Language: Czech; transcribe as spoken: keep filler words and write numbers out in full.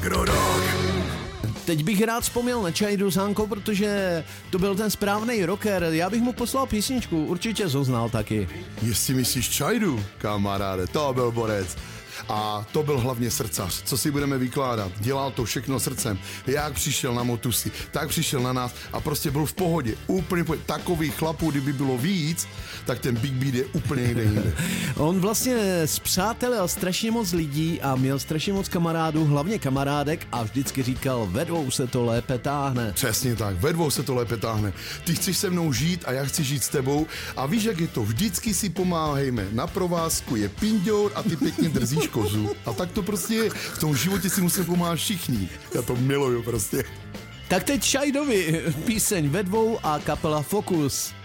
Agrodog. Teď bych rád vzpomněl na Čajdu, Zánko, protože to byl ten správný rocker. Já bych mu poslal písničku, určitě jsi ho znal taky. Jestli myslíš Čajdu, kamaráde, to byl borec. A to byl hlavně srdcař, co si budeme vykládat. Dělal to všechno srdcem. Jak přišel na Motusy, tak přišel na nás a prostě byl v pohodě. Úplně pohodě. Takových chlapů, kdyby bylo víc, tak ten Big Beat je úplně někde jinde. On vlastně spřátelil strašně moc lidí a měl strašně moc kamarádů, hlavně kamarádek a vždycky říkal, ve dvou se to lépe táhne. Přesně tak, ve dvou se to lépe táhne. Ty chceš se mnou žít a já chci žít s tebou a víš, jak je to, vždycky si pomáhejme. Na provázku je pinďour a ty pěkně držíš kozu. A tak to prostě je. V tom životě si musím pomáhat všichni. Já to miluju prostě. Tak teď Čajdovi píseň ve dvou a kapela Focus.